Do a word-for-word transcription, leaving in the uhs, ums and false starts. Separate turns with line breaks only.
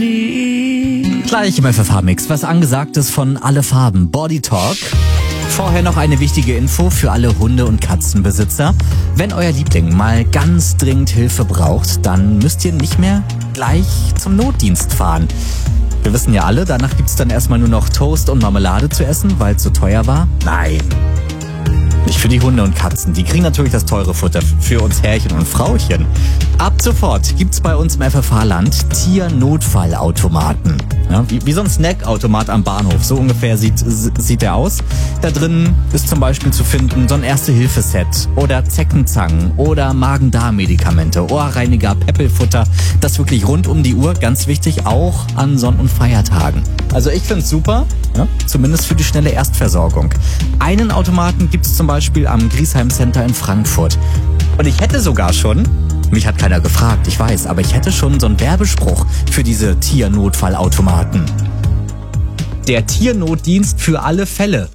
Gleich im F F H-Mix, was angesagt ist von Alle Farben, Body Talk. Vorher noch eine wichtige Info für alle Hunde- und Katzenbesitzer. Wenn euer Liebling mal ganz dringend Hilfe braucht, dann müsst ihr nicht mehr gleich zum Notdienst fahren. Wir wissen ja alle, danach gibt's dann erstmal nur noch Toast und Marmelade zu essen, weil es so teuer war. Nein. Nicht für die Hunde und Katzen. Die kriegen natürlich das teure Futter für uns Herrchen und Frauchen. Ab sofort gibt's bei uns im F F H-Land Tiernotfallautomaten. Ja, wie, wie so ein Snackautomat am Bahnhof. So ungefähr sieht, sieht der aus. Da drin ist zum Beispiel zu finden so ein Erste-Hilfe-Set oder Zeckenzangen oder Magen-Darm-Medikamente, Ohrreiniger, Peppelfutter. Das wirklich rund um die Uhr, ganz wichtig, auch an Sonn- und Feiertagen. Also ich find's super, ja, zumindest für die schnelle Erstversorgung. Einen Automaten gibt's zum Beispiel am Griesheim Center in Frankfurt. Und ich hätte sogar schon, mich hat keiner gefragt, ich weiß, aber ich hätte schon so einen Werbespruch für diese Tiernotfallautomaten. Der Tiernotdienst für alle Fälle.